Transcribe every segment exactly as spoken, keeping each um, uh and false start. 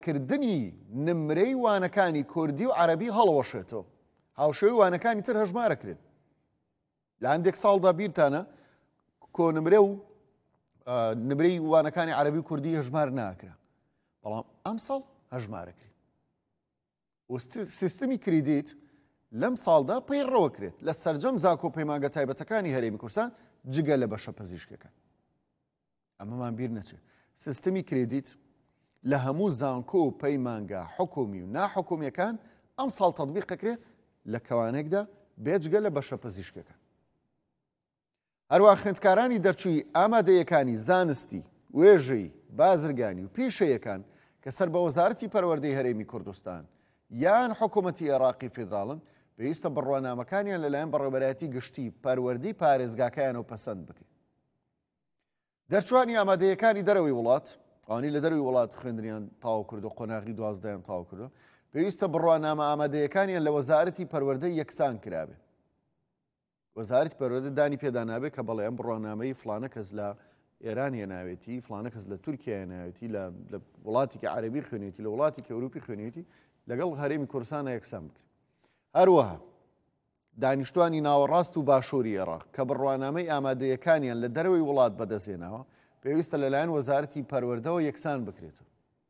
کردنی نمرەی وانەکانی کوردی و عەرەبی هەڵەوەشێتەوە. هاوشێوەی وانەکانی تر هەژمارەکرێن. لە هەندێک ساڵدا بیرتانە کۆنمرە و نمرەی وانەکانی عەرەبی و کوردی هەژمار ناکرا. بەڵام ئەم ساڵ هەژمارەکرێت. و سیستمی کریدیت لەم ساڵدا پەیڕەوە کرێت لە سەرجەم زاکۆ پەیمانگە تایبەتەکانی هەرێمی کوردستان جگە لە بەشە پزیشکەکان. ئەمەمان بیر نەچێت. سیستمی کریدیت لە هەموو زانکۆ و پەیمانگە حکومی و ناحکومیەکان ئەم ساڵ تەطبیقەکرێت لە کەوانێکدا بێجگە لە بەشە پزیشکەکان. هەروە خوێندکارانی دەرچووی ئامادەیەکانی زانستی، وێژەی، بازرگانی و پیشەیەکان کە سەر بە وەزارەتی پەروەردەی هەرێمی کوردستان یان حکوومەتی عێراقی فیدراڵن پێویستە بڕوانامەکانیان لەلایەن بەڕێوەبەرایەتی گشتی پەروەردەی پارێزگاکەیانەوە پەسەند بکرێت. دەرچوانی ئامادەیەکانی دەرەوەی وڵات، ئەوانی لە دەروی وڵات خوێندنیان تاوا کرد و قۆناغی دوازدەیان تاوا کردو، پێویستە بڕوانامە ئامادەیەکانیان لە وەزارەتی پەروەردەی یەکسان کرابێ. وەزارەتی پەروەردە دانی پێدانابێت کە بەڵێ ئەم بڕوانامەی فلانە کەس لە ئێرانیە ناوێتی، فلانە کەس لە تورکیایە ناوێتی، لە وڵاتێکی عەرەبی خوێنێتی، لە وڵاتێکی ئەوروپی خوێنێتی، لەگەڵ هەرێمی کوردستانە یەکسان بکرێت. هەروەها دانیشتوانی ناوەڕاست و باشووری عێراق کە بڕوانامەی ئامادەیەکانیان لە دەرەوەی وڵات بەدەستێناوە پێویستە لەلایەن وەزارەتی پەروەردەوە یەکسان بکرێتەوە.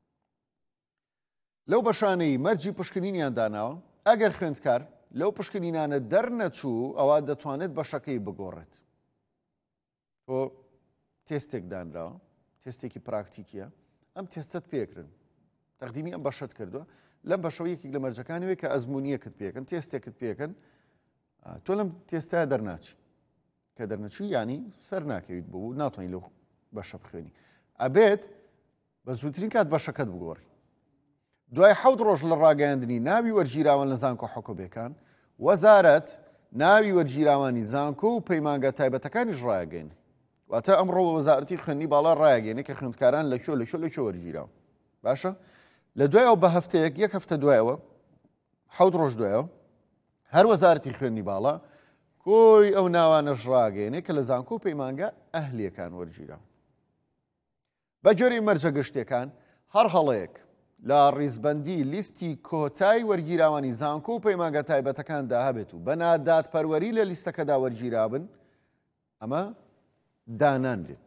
لەو بەشانەی مەرجی پشکنینیان داناوە ئەگەر خوێندکار لەو پشکنینانە دەرنەچوو ئەوە دەتوانێت بەشەکەی بگۆڕێت. تۆ تێستێک دانراوە، تێستێکی پراکتیکیە، ئەم تێستت پێکردن، تەقدیمی ئەم بەشت کردووە، لەم بەشەوە یەکێک لە مەرجەکانەوەی کە ئەزمموونیەکت پێکەن، تێستێکت پێکەن، تۆ لەم تێستایە دەرناچی. کە دەرنەچوی ینی سەر ناکەویت بوو ناتوانین لەو بەشە بخوێنی. ئەبێت بە زووترین کات بەشەکەت بگۆڕی. دوای حەوت ڕۆژ لە ڕاگەیاندنی ناوی وەرگیراوان لە زانکۆ حکومەکان، وەزارەت ناوی وەرگیراوانی زانکۆ و پەیمانگە تایبەتەکانیش ڕایگەێنێ. واتە ئەمڕۆ وەزارەتی خوێندنی باڵا ڕایگەێنێ کە خوێندکاران لە شۆ لە شۆ لە شۆ وەرگیراون. باشە؟ لە دوایەوە بە هەفتەیەک یەک هەفتە دوایەوە حەوت ڕۆژ دوایەوە هەر وەزارەتی خوێندنی باڵا کۆی ئەو ناوانەش ڕاگەێنێ کە لە زانکۆ و پەیمانگە ئەهلیەکان وەرگیراون. بە جۆرەی مەرجە گشتەکان هەر هەڵەیەک لە ڕیزبەندی لیستی کۆتایی وەرگیراوانی زانکۆ و پەیمانگە تایبەتەکاندا هەبێت و بە نادادپەروەری لە لیستەکەدا وەرگیرابن، ئەمە دانانرێت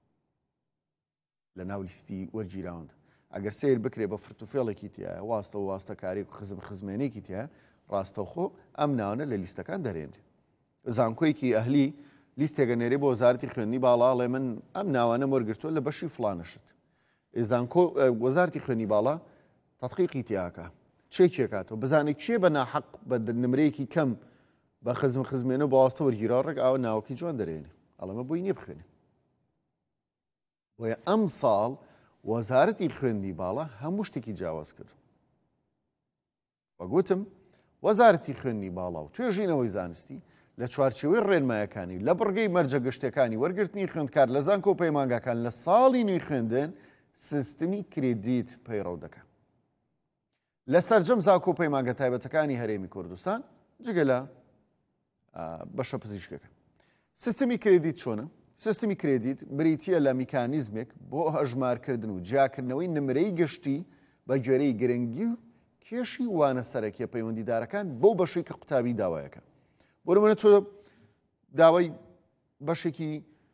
لە ناو لیستی وەرگیراواندا. ئەگەر سیر بکرێ بە فرتوفێڵێکی تایە، واستە و واستەکارێک و خزم خزمێنێکی تایە، ڕاستەوخۆ ئەم ناوانە لە لیستەکان دەرێنرێت. زانکۆیەکی ئەهلی لیستێکە نێرێ بۆ وەزارەتی خوێندنی باڵا ئەڵێ من ئەم ناوانە وەرگرتووە لە بەشی فڵانەشت. زانکۆ وەزارەتی خوێندنی باڵا تەدقیقی تیاکە، چێکێکاتەوە بزانێت کێ بە ناحەق بە نمرەیەکی کەم بە خزم خزمێنە و بە واستە وەرگیراوە ڕێک ئاوە ناوەکی جوان دەرێنێ. ئەڵەمە بۆی نییە بخوێنێ. بۆیە ئەم ساڵ وەزارەتی خوێندنی باڵا هەموو شتێکی جیاواز کرد. وەگوتم وەزارەتی خوێندنی باڵا و توێژینەوەی زانستی لە چوارچێوەی ڕێنمایەکانی لە بڕگەی مەرجە گشتەکانی وەرگرتنی خوێندکار لە زانکۆ و پەیمانگاکان لە ساڵی نوێی خوێندن سیستمی کریدیت پەیڕەو دەکات. لە سەرجەم زانکۆ و پەیمانگە تایبەتەکانی هەرێمی کوردستان جگە لە بەشە پزیشکەکە. سیستمی کریدیت چۆنە؟ سیستمی کریدیت بریتیە لە میکانیزمێک بۆ هەژمارکردن و جیاکردنەوەی نمرەی گشتی بە گوێرەی گرنگی و کێشی وانە سەرەکیە پەیوەندیدارەکان بەو بەشەی کە قوتابی داوایەکە. بۆ نمونە تۆ داوای بەشێکی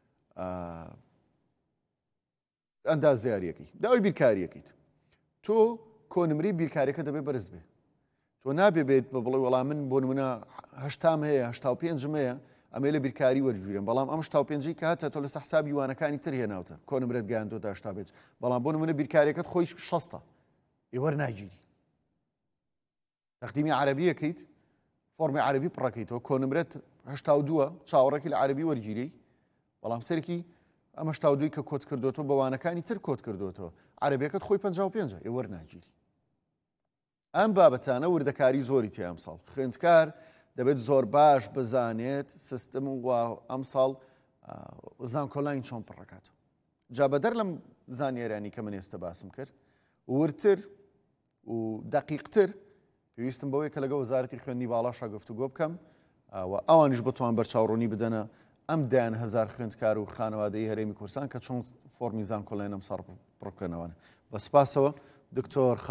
ئەندازیاریەکەی، داوای بیرکاریەکەیت، تۆ کۆنمرەی بیرکاریەکە دەبێت بەرز بێ. تۆ نابێ بێت بە بڵێ وەڵام من بۆ نمونە هەشتام هەیە هەشتا و پێنجم هەیە ئەمێ لە بیرکاری وەرگێڕن، بەڵام ئەم هەشتا و پێنجی کە هاتە تۆ لەسەر حسابی وانەکانی تر هێناوتە کۆنمرەت گەیاندۆتە هەشتا و پێنج، بەڵام بۆ نمونە بیرکاریەکەت خۆی شەستە ئێ وەرناگیری. تەقدیمی عەرەبیەکەیت، فۆرمی عەرەبی پڕەکەیتەوە، کۆنمرەت هەشتا و دووە چاوەڕێکی لە عەرەبی وەرگیری، بەڵام سەرکی ئەم هەشتا و دووی کە کۆت کردوتەوە بە وانەکانی تر کۆت کردوتەوە، عەرەبیەکەت خۆی پەنجا و پێنجە ئێ وەرناگیری. ئەم بابەتانە وردەکاری زۆری تێ ئەم ساڵ. خوێندکار دەبێت زۆر باش بزانێت سیستم و ئەم ساڵ زانکۆلاین چۆن پڕەکاتەوە. جا بەدەر لەم زانیاریانی کە من ئێستا باسم کرد، ورتر و دەقیقتر پێویستم بەوەی کە لەگە وەزارەتی خوێندنی باڵا گفتوگۆ بکەم و ئەوانیش بتوان بەرچاوڕوونی بدەنە ئەم دایان هەزار خوێندکار و خانەوادەی هەرێمی کوردستان کە چۆن فۆرمی زانکۆلاین ئەم ساڵ پڕ بکەنەوە. بە سپاسەوە دکتۆر